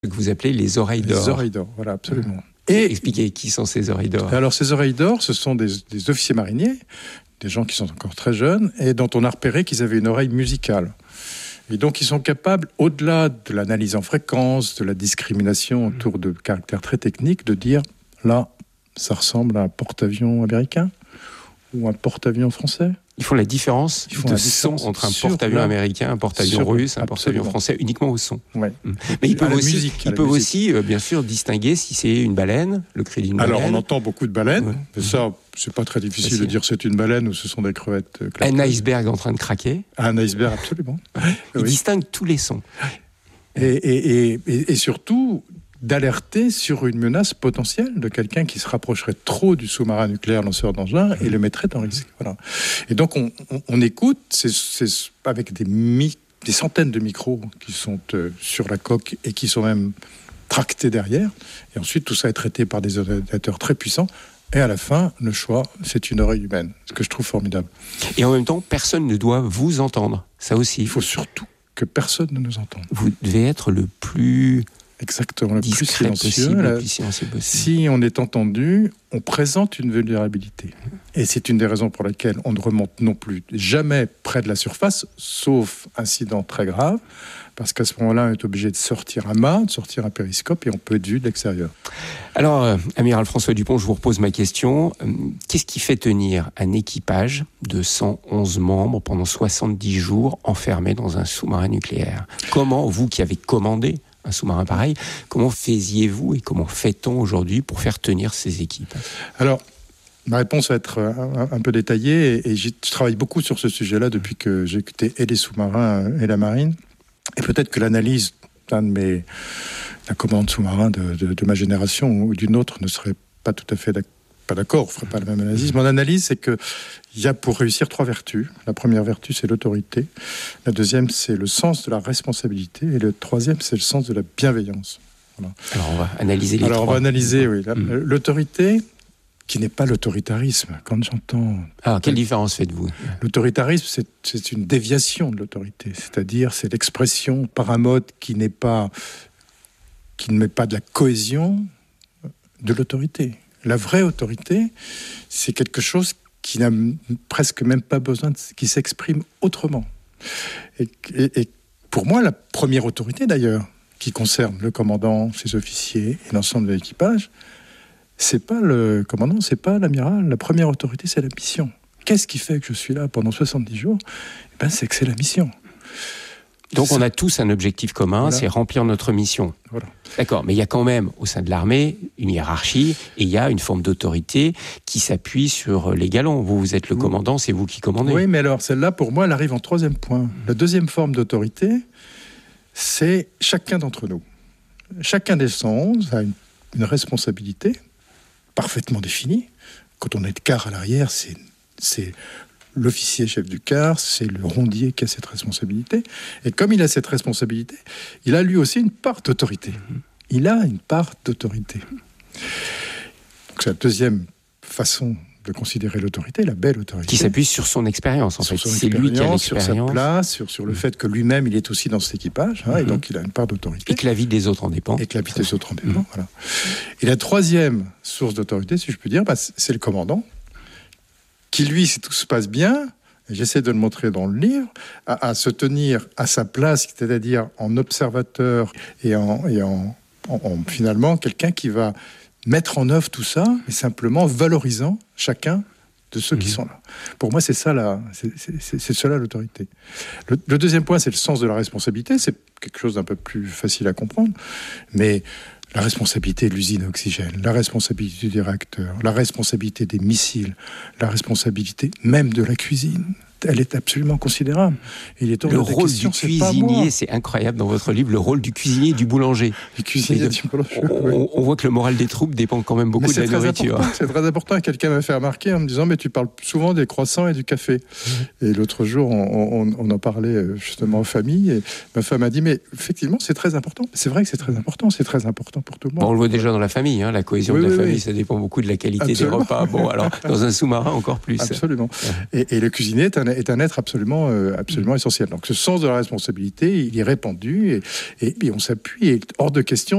que vous appelez les oreilles d'or. Les oreilles d'or, voilà, absolument. Et expliquez qui sont ces oreilles d'or. Alors, ces oreilles d'or, ce sont des officiers mariniers, des gens qui sont encore très jeunes, et dont on a repéré qu'ils avaient une oreille musicale. Et donc, ils sont capables, au-delà de l'analyse en fréquence, de la discrimination autour de caractères très techniques, de dire, là, ça ressemble à un porte-avions américain ou un porte-avions français. Ils font la différence de son entre un porte-avions américain, un porte-avions russe, un porte-avions français, uniquement au son. Ouais. Mais ils peuvent aussi, bien sûr, distinguer si c'est une baleine, le cri d'une baleine. Alors, on entend beaucoup de baleines, mais ça, c'est pas très difficile de dire c'est une baleine ou ce sont des crevettes claquées. Un iceberg en train de craquer. Un iceberg, absolument. Ils distinguent tous les sons. Et surtout, d'alerter sur une menace potentielle de quelqu'un qui se rapprocherait trop du sous-marin nucléaire lanceur d'engins et le mettrait en risque. Voilà. Et donc, on écoute, c'est avec des centaines de micros qui sont sur la coque et qui sont même tractés derrière. Et ensuite, tout ça est traité par des ordinateurs très puissants. Et à la fin, le choix, c'est une oreille humaine, ce que je trouve formidable. Et en même temps, personne ne doit vous entendre. Ça aussi. Il faut surtout que personne ne nous entende. Vous devez être le plus... Exactement, le plus silencieux. Le plus silencieux possible. Si on est entendu, on présente une vulnérabilité. Et c'est une des raisons pour lesquelles on ne remonte non plus jamais près de la surface, sauf incident très grave, parce qu'à ce moment-là, on est obligé de sortir un mât, de sortir un périscope, et on peut être vu de l'extérieur. Alors, amiral François Dupont, je vous repose ma question. Qu'est-ce qui fait tenir un équipage de 111 membres pendant 70 jours enfermés dans un sous-marin nucléaire ? Comment, vous qui avez commandé un sous-marin pareil, comment faisiez-vous et comment fait-on aujourd'hui pour faire tenir ces équipes ? Alors, ma réponse va être un peu détaillée et je travaille beaucoup sur ce sujet-là depuis que j'ai écouté et les sous-marins et la marine. Et peut-être que l'analyse d'un commandant de sous-marin de ma génération ou d'une autre ne serait pas tout à fait pas d'accord, on ne ferait pas la même analyse. Mon analyse, c'est qu'il y a pour réussir 3 vertus. La première vertu, c'est l'autorité. La deuxième, c'est le sens de la responsabilité. Et le troisième, c'est le sens de la bienveillance. Voilà. Alors, on va analyser les 3. Alors, on va analyser, oui. L'autorité, qui n'est pas l'autoritarisme. Quand j'entends... Alors, quelle différence faites-vous ? L'autoritarisme, c'est une déviation de l'autorité. C'est-à-dire, c'est l'expression par un mode qui ne met pas de la cohésion de l'autorité. La vraie autorité, c'est quelque chose qui n'a presque même pas besoin, qui s'exprime autrement. Et pour moi, la première autorité d'ailleurs, qui concerne le commandant, ses officiers et l'ensemble de l'équipage, c'est pas le commandant, c'est pas l'amiral. La première autorité, c'est la mission. Qu'est-ce qui fait que je suis là pendant 70 jours ? C'est que c'est la mission. Donc on a tous un objectif commun, voilà. C'est remplir notre mission. Voilà. D'accord, mais il y a quand même au sein de l'armée une hiérarchie et il y a une forme d'autorité qui s'appuie sur les galons. Vous êtes le commandant, c'est vous qui commandez. Oui, mais alors celle-là, pour moi, elle arrive en 3e point. La deuxième forme d'autorité, c'est chacun d'entre nous. Chacun des 111 a une responsabilité parfaitement définie. Quand on est de quart à l'arrière, c'est l'officier chef du quart, c'est le rondier qui a cette responsabilité. Et comme il a cette responsabilité, il a lui aussi une part d'autorité. Il a une part d'autorité. Donc c'est la deuxième façon de considérer l'autorité, la belle autorité. Qui s'appuie sur son expérience, en fait. C'est lui qui a l'expérience. Sur sa place, sur le fait que lui-même, il est aussi dans cet équipage, et donc il a une part d'autorité. Et que la vie des autres en dépend. Voilà. Et la troisième source d'autorité, si je peux dire, c'est le commandant, qui lui, si tout se passe bien, et j'essaie de le montrer dans le livre, à se tenir à sa place, c'est-à-dire en observateur et en finalement quelqu'un qui va mettre en œuvre tout ça, mais simplement valorisant chacun de ceux qui sont là. Pour moi, c'est ça c'est cela l'autorité. Le deuxième point, c'est le sens de la responsabilité. C'est quelque chose d'un peu plus facile à comprendre, mais la responsabilité de l'usine à oxygène, la responsabilité des réacteurs, la responsabilité des missiles, la responsabilité même de la cuisine, elle est absolument considérable. Le rôle du cuisinier, c'est incroyable dans votre livre, le rôle du cuisinier et du boulanger. On voit que le moral des troupes dépend quand même beaucoup de la nourriture. C'est très important. Quelqu'un m'a fait remarquer en me disant « mais tu parles souvent des croissants et du café ». Et l'autre jour, on en parlait justement en famille, et ma femme a dit « mais effectivement, c'est très important ». C'est vrai que c'est très important pour tout le monde. On le voit déjà dans la famille, la cohésion de la famille, ça dépend beaucoup de la qualité des repas. Bon, alors, dans un sous-marin, encore plus. Absolument. Et le cuisinier est un est un être absolument essentiel. Donc ce sens de la responsabilité, il est répandu et on s'appuie. Et hors de question